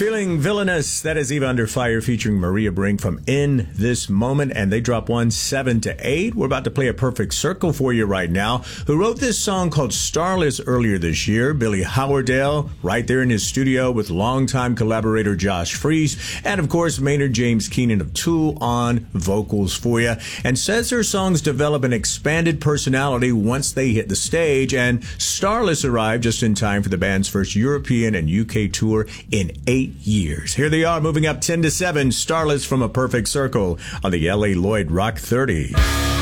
Feeling Villainous, that is Eva Under Fire featuring Maria Brink from In This Moment, and they drop 7 to 8. We're about to play A Perfect Circle for you right now. Who wrote this song called Starless earlier this year? Billy Howerdale, right there in his studio with longtime collaborator Josh Freese, and of course Maynard James Keenan of Tool on vocals for you, and says her songs develop an expanded personality once they hit the stage, and Starless arrived just in time for the band's first European and UK tour in 8 years. Here they are, moving up 10 to 7, Starless from A Perfect Circle on the L.A. Lloyd Rock 30.